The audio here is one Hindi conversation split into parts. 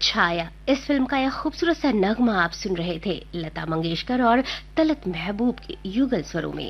छाया, इस फिल्म का यह खूबसूरत सा नगमा आप सुन रहे थे लता मंगेशकर और तलत महबूब के युगल स्वरों में।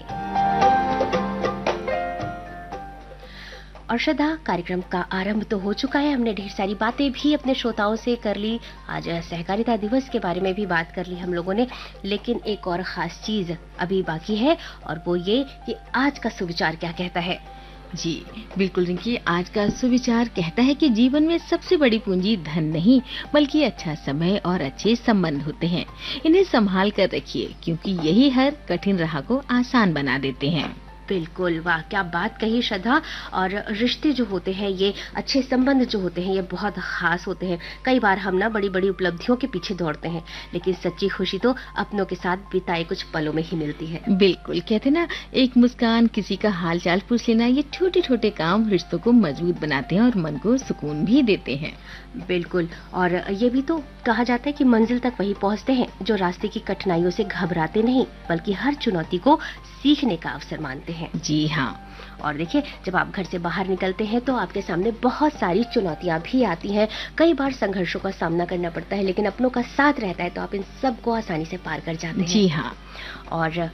और श्रद्धा, कार्यक्रम का आरंभ तो हो चुका है। हमने ढेर सारी बातें भी अपने श्रोताओं से कर ली। आज सहकारिता दिवस के बारे में भी बात कर ली हम लोगों ने, लेकिन एक और खास चीज अभी बाकी है और वो ये कि आज का सुविचार क्या कहता है। जी बिल्कुल रिंकी, आज का सुविचार कहता है कि जीवन में सबसे बड़ी पूंजी धन नहीं बल्कि अच्छा समय और अच्छे संबंध होते हैं। इन्हें संभाल कर रखिए क्योंकि यही हर कठिन राह को आसान बना देते हैं। बिल्कुल, वाह क्या बात कही श्रद्धा। और रिश्ते जो होते हैं, ये अच्छे संबंध जो होते हैं, ये बहुत खास होते हैं। कई बार हम ना बड़ी बड़ी उपलब्धियों के पीछे दौड़ते हैं, लेकिन सच्ची खुशी तो अपनों के साथ बिताए कुछ पलों में ही मिलती है। बिल्कुल, कहते ना, एक मुस्कान, किसी का हाल चाल पूछ लेना, ये छोटे छोटे काम रिश्तों को मजबूत बनाते हैं और मन को सुकून भी देते हैं। बिल्कुल, और ये भी तो कहा जाता है कि मंजिल तक वही पहुंचते हैं जो रास्ते की कठिनाइयों से घबराते नहीं बल्कि हर चुनौती को सीखने का अवसर मानते हैं। जी हाँ, और देखिए, जब आप घर से बाहर निकलते हैं तो आपके सामने बहुत सारी चुनौतियां भी आती हैं। कई बार संघर्षों का सामना करना पड़ता है, लेकिन अपनों का साथ रहता है तो आप इन सब को आसानी से पार कर जाते हैं। जी हाँ। और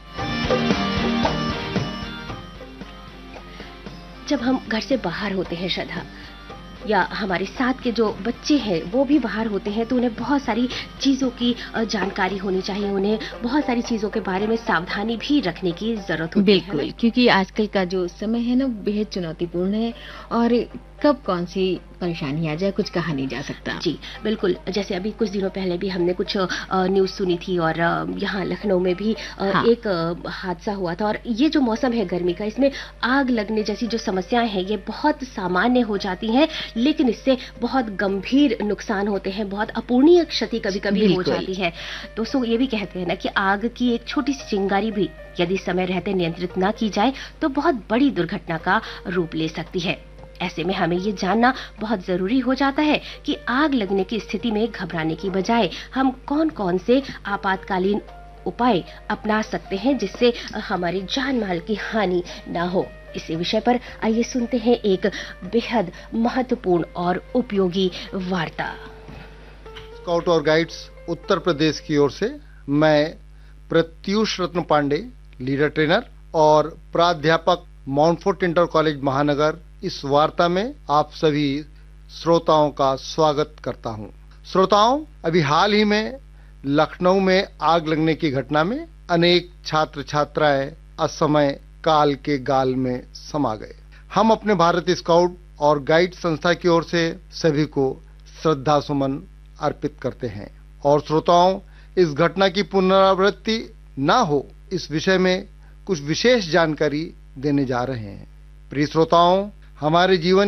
जब हम घर से बाहर होते हैं श्रद्धा, या हमारे साथ के जो बच्चे हैं वो भी बाहर होते हैं, तो उन्हें बहुत सारी चीज़ों की जानकारी होनी चाहिए। उन्हें बहुत सारी चीज़ों के बारे में सावधानी भी रखने की जरूरत होती है। बिल्कुल, क्योंकि आजकल का जो समय है ना, बेहद चुनौतीपूर्ण है और कब कौन सी परेशानी आ जाए कुछ कहा नहीं जा सकता। जी बिल्कुल, जैसे अभी कुछ दिनों पहले भी हमने कुछ न्यूज़ सुनी थी और यहाँ लखनऊ में भी एक हादसा हुआ था। और ये जो मौसम है गर्मी का, इसमें आग लगने जैसी जो समस्याएं हैं ये बहुत सामान्य हो जाती हैं, लेकिन इससे बहुत गंभीर नुकसान होते हैं, बहुत अपूर्णीय क्षति कभी कभी हो जाती है। दोस्तों, ये भी कहते हैं ना कि आग की एक छोटी सी चिंगारी भी यदि समय रहते नियंत्रित ना की जाए तो बहुत बड़ी दुर्घटना का रूप ले सकती है। ऐसे में हमें ये जानना बहुत जरूरी हो जाता है कि आग लगने की स्थिति में घबराने की बजाय हम कौन कौन से आपातकालीन उपाय अपना सकते हैं जिससे हमारी जान माल की हानि ना हो। इसी विषय पर आइए सुनते हैं एक बेहद महत्वपूर्ण और उपयोगी वार्ता। स्काउट और गाइड्स उत्तर प्रदेश की ओर से मैं प्रत्युष रत्न पांडे, लीडर ट्रेनर और प्राध्यापक माउंटफोर्ट इंटर कॉलेज महानगर, इस वार्ता में आप सभी श्रोताओं का स्वागत करता हूं। श्रोताओं, अभी हाल ही में लखनऊ में आग लगने की घटना में अनेक छात्र छात्राएं असमय काल के गाल में समा गए। हम अपने भारत स्काउट और गाइड संस्था की ओर से सभी को श्रद्धा सुमन अर्पित करते हैं। और श्रोताओं, इस घटना की पुनरावृत्ति ना हो इस विषय में कुछ विशेष जानकारी देने जा रहे हैं। प्रिय श्रोताओं, हमारे जीवन